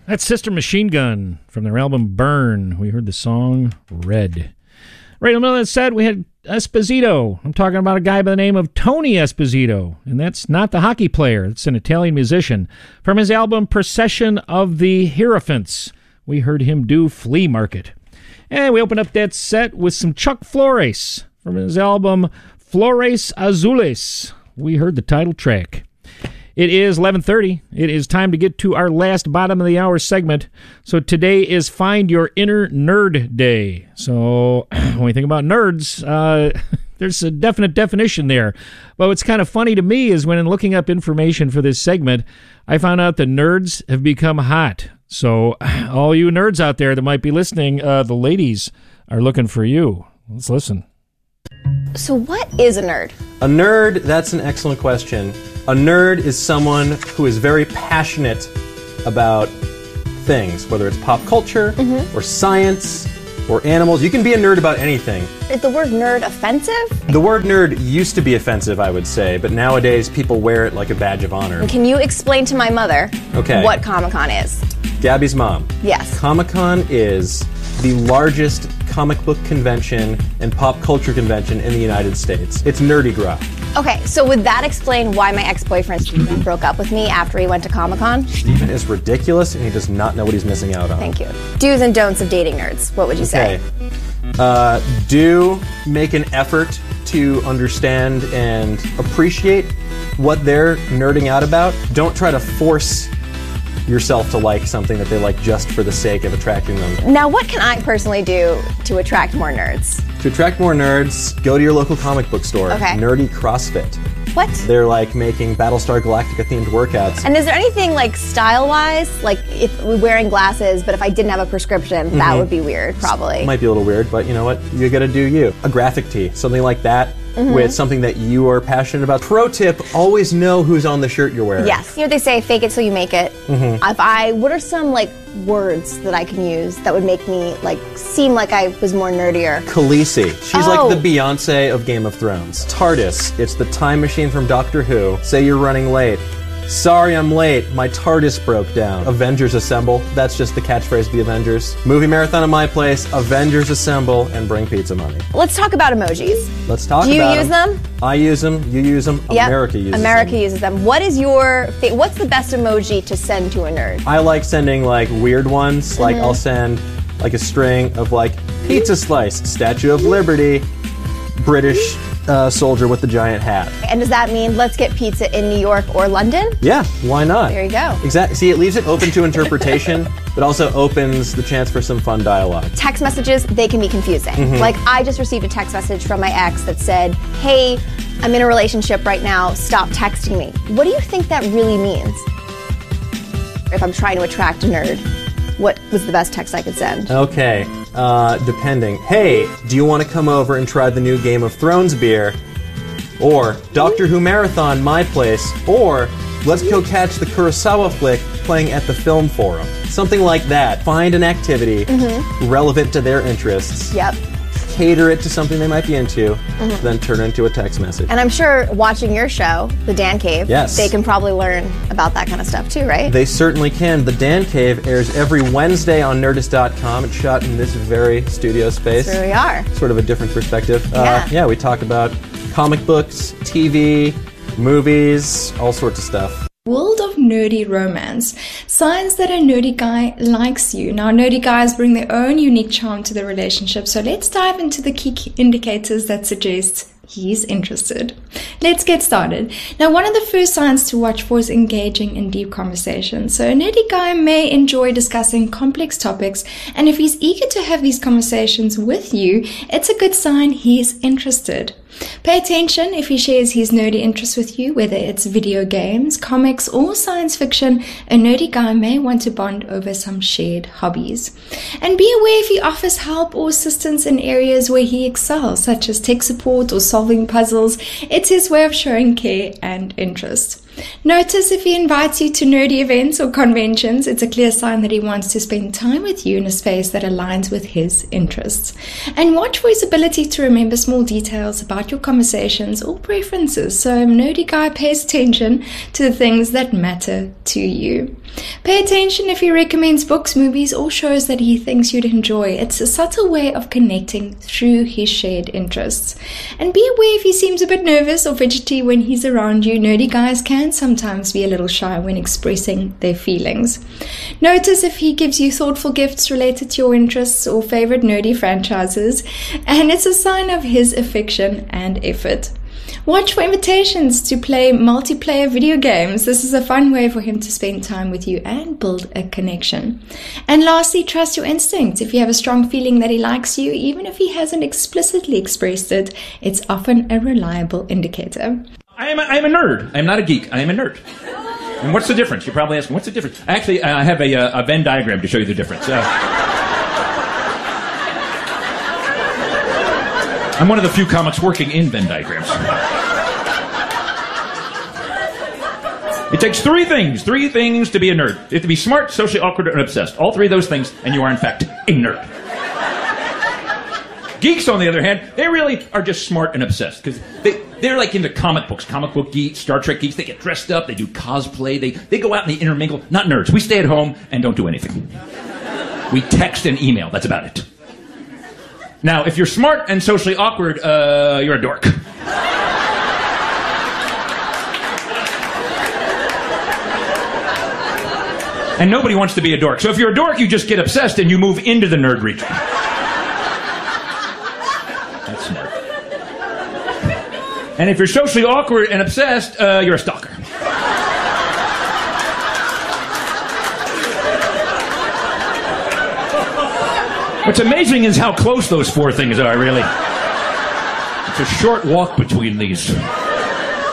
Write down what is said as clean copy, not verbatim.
That's Sister Machine Gun from their album Burn. We heard the song Red. Right in the middle of that set, we had Esposito. I'm talking about a guy by the name of Tony Esposito, and that's not the hockey player. It's an Italian musician. From his album Procession of the Hierophants, we heard him do Flea Market. And we opened up that set with some Chuck Flores. From his album Flores Azules, we heard the title track. It is 11:30. It is time to get to our last bottom of the hour segment. So today is Find Your Inner Nerd Day. So when we think about nerds, there's a definite definition there. But what's kind of funny to me is when in looking up information for this segment, I found out that nerds have become hot. So all you nerds out there that might be listening, the ladies are looking for you. Let's listen. So what is a nerd? A nerd, that's an excellent question. A nerd is someone who is very passionate about things, whether it's pop culture or science or animals. You can be a nerd about anything. Is the word nerd offensive? The word nerd used to be offensive, I would say, but nowadays people wear it like a badge of honor. Can you explain to my mother what Comic-Con is? Gabby's mom. Yes. Comic-Con is the largest comic book convention and pop culture convention in the United States. It's nerdy gras. Okay, so would that explain why my ex-boyfriend Steven broke up with me after he went to Comic-Con? Steven is ridiculous and he does not know what he's missing out on. Thank you. Do's and don'ts of dating nerds. What would you say? Do make an effort to understand and appreciate what they're nerding out about. Don't try to force yourself to like something that they like just for the sake of attracting them. Now, what can I personally do to attract more nerds? To attract more nerds, go to your local comic book store. Okay. Nerdy CrossFit. What? They're like making Battlestar Galactica themed workouts. And is there anything like style-wise, like if we're wearing glasses, but if I didn't have a prescription, that would be weird, probably. It might be a little weird, but you know what? You gotta do you. A graphic tee, something like that, with something that you are passionate about. Pro tip, always know who's on the shirt you're wearing. Yes. You know what they say, fake it till you make it. What are some like words that I can use that would make me like seem like I was more nerdier? Khaleesi. She's like the Beyonce of Game of Thrones. TARDIS. It's the time machine from Doctor Who. Say you're running late. Sorry I'm late, my TARDIS broke down. Avengers Assemble, that's just the catchphrase of the Avengers. Movie marathon at my place, Avengers Assemble, and bring pizza money. Let's talk about emojis. Let's talk about them. Do you use them? I use them, you use them, Yep. America uses them. America uses them. What is what's the best emoji to send to a nerd? I like sending like weird ones, like I'll send like a string of like pizza slice, Statue of Liberty, British soldier with the giant hat. And does that mean let's get pizza in New York or London? Yeah, why not? There you go. Exactly. See, it leaves it open to interpretation, but also opens the chance for some fun dialogue. Text messages, they can be confusing. Like, I just received a text message from my ex that said, hey, I'm in a relationship right now, stop texting me. What do you think that really means? If I'm trying to attract a nerd, what was the best text I could send? Okay, depending. Hey, do you want to come over and try the new Game of Thrones beer? Or Doctor Who Marathon, my place. Or let's go catch the Kurosawa flick playing at the Film Forum. Something like that. Find an activity relevant to their interests. Yep. Cater it to something they might be into, then turn it into a text message. And I'm sure watching your show, The Dan Cave, they can probably learn about that kind of stuff too, right? They certainly can. The Dan Cave airs every Wednesday on Nerdist.com. It's shot in this very studio space. That's where we are. Sort of a different perspective. Yeah. We talk about comic books, TV, movies, all sorts of stuff. World of nerdy romance. Signs that a nerdy guy likes you. Now, nerdy guys bring their own unique charm to the relationship, so let's dive into the key indicators that suggest he's interested. Let's get started. Now, one of the first signs to watch for is engaging in deep conversations. So a nerdy guy may enjoy discussing complex topics, and if he's eager to have these conversations with you, it's a good sign he's interested. Pay attention if he shares his nerdy interests with you, whether it's video games, comics, or science fiction. A nerdy guy may want to bond over some shared hobbies. And be aware if he offers help or assistance in areas where he excels, such as tech support or solving puzzles. It's his way of showing care and interest. Notice if he invites you to nerdy events or conventions, it's a clear sign that he wants to spend time with you in a space that aligns with his interests. And watch for his ability to remember small details about your conversations or preferences, so nerdy guy pays attention to the things that matter to you. Pay attention if he recommends books, movies, or shows that he thinks you'd enjoy. It's a subtle way of connecting through his shared interests. And be aware if he seems a bit nervous or fidgety when he's around you. Nerdy guys can sometimes be a little shy when expressing their feelings. Notice if he gives you thoughtful gifts related to your interests or favorite nerdy franchises, and it's a sign of his affection and effort. Watch for invitations to play multiplayer video games. This is a fun way for him to spend time with you and build a connection. And lastly, trust your instincts. If you have a strong feeling that he likes you, even if he hasn't explicitly expressed it, it's often a reliable indicator. I am a nerd. I am not a geek. I am a nerd. And what's the difference? You're probably asking, what's the difference? Actually, I have a Venn diagram to show you the difference. I'm one of the few comics working in Venn diagrams. It takes three things to be a nerd. You have to be smart, socially awkward, and obsessed. All three of those things, and you are, in fact, a nerd. Geeks, on the other hand, they really are just smart and obsessed, because they're like into comic books, comic book geeks, Star Trek geeks. They get dressed up, they do cosplay, they go out and they intermingle. Not nerds. We stay at home and don't do anything. We text and email. That's about it. Now, if you're smart and socially awkward, you're a dork. And nobody wants to be a dork. So if you're a dork, you just get obsessed and you move into the nerd region. That's smart. And if you're socially awkward and obsessed, you're a stalker. What's amazing is how close those four things are, really. It's a short walk between these.